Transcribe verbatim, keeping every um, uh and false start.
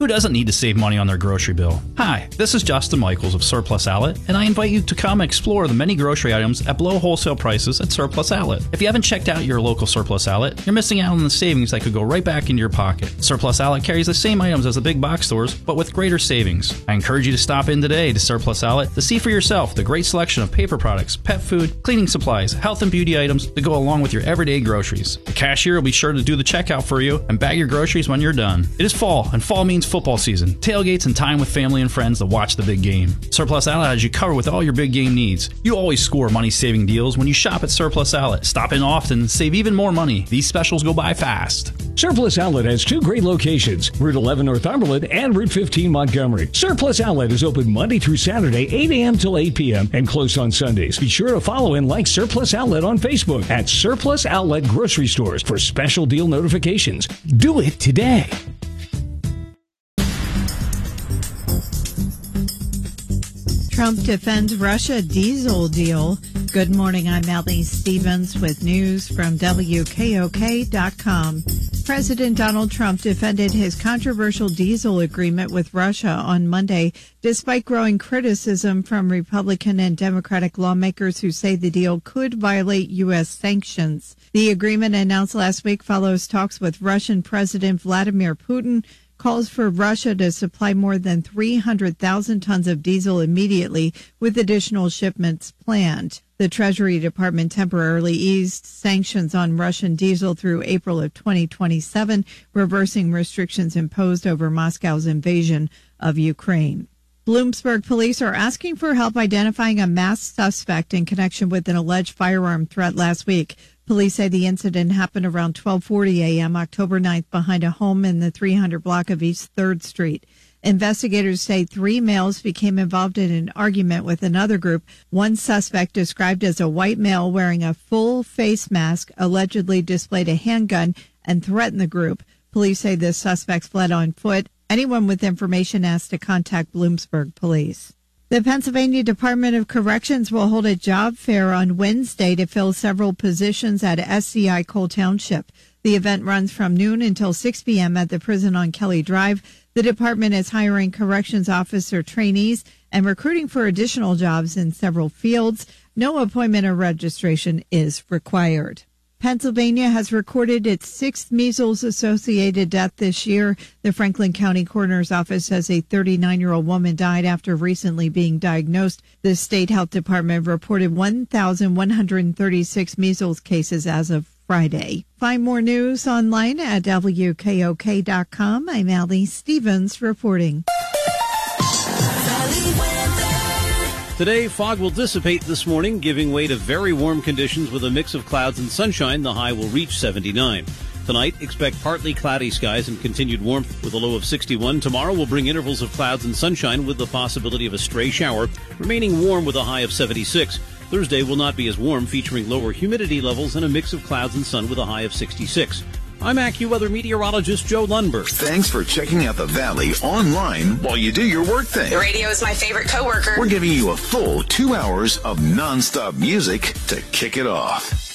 Who doesn't need to save money on their grocery bill? Hi, this is Justin Michaels of Surplus Outlet, and I invite you to come explore the many grocery items at below wholesale prices at Surplus Outlet. If you haven't checked out your local Surplus Outlet, you're missing out on the savings that could go right back into your pocket. Surplus Outlet carries the same items as the big box stores, but with greater savings. I encourage you to stop in today to Surplus Outlet to see for yourself the great selection of paper products, pet food, cleaning supplies, health and beauty items to go along with your everyday groceries. The cashier will be sure to do the checkout for you and bag your groceries when you're done. It is fall, and fall means football season, tailgates, and time with family and friends to watch the big game. Surplus Outlet has you covered with all your big game needs. You always score money-saving deals when you shop at Surplus Outlet. Stop in often, save even more money. These specials go by fast. Surplus Outlet has two great locations, Route eleven Northumberland and Route fifteen Montgomery. Surplus Outlet is open Monday through Saturday, eight a.m. till eight p.m. and closed on Sundays. Be sure to follow and like Surplus Outlet on Facebook at Surplus Outlet Grocery Stores for special deal notifications. Do it today. Trump defends Russia diesel deal. Good morning, I'm Allie Stevens with news from W K O K dot com. President Donald Trump defended his controversial diesel agreement with Russia on Monday, despite growing criticism from Republican and Democratic lawmakers who say the deal could violate U S sanctions. The agreement announced last week follows talks with Russian President Vladimir Putin, calls for Russia to supply more than three hundred thousand tons of diesel immediately, with additional shipments planned. The Treasury Department temporarily eased sanctions on Russian diesel through April of twenty twenty-seven, reversing restrictions imposed over Moscow's invasion of Ukraine. Bloomsburg police are asking for help identifying a masked suspect in connection with an alleged firearm threat last week. Police say the incident happened around twelve forty a.m. October ninth behind a home in the three hundred block of East third Street. Investigators say three males became involved in an argument with another group. One suspect, described as a white male wearing a full face mask, allegedly displayed a handgun and threatened the group. Police say the suspects fled on foot. Anyone with information asked to contact Bloomsburg police. The Pennsylvania Department of Corrections will hold a job fair on Wednesday to fill several positions at S C I Cole Township. The event runs from noon until six p.m. at the prison on Kelly Drive. The department is hiring corrections officer trainees and recruiting for additional jobs in several fields. No appointment or registration is required. Pennsylvania has recorded its sixth measles-associated death this year. The Franklin County Coroner's Office says a thirty-nine-year-old woman died after recently being diagnosed. The state health department reported one thousand one hundred thirty-six measles cases as of Friday. Find more news online at W K O K dot com. I'm Allie Stevens reporting. Today, fog will dissipate this morning, giving way to very warm conditions with a mix of clouds and sunshine. The high will reach seventy-nine. Tonight, expect partly cloudy skies and continued warmth with a low of sixty-one. Tomorrow will bring intervals of clouds and sunshine with the possibility of a stray shower, remaining warm with a high of seventy-six. Thursday will not be as warm, featuring lower humidity levels and a mix of clouds and sun with a high of sixty-six. I'm AccuWeather meteorologist Joe Lundberg. Thanks for checking out the Valley online while you do your work thing. The radio is my favorite coworker. We're giving you a full two hours of nonstop music to kick it off.